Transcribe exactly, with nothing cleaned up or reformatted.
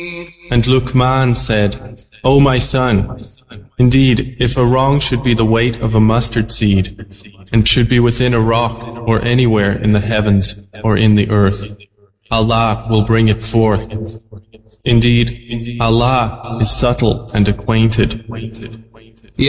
And Luqman said, O my son, indeed, if a wrong should be the weight of a mustard seed, and should be within a rock or anywhere in the heavens or in the earth, Allah will bring it forth. Indeed, Allah is subtle and acquainted.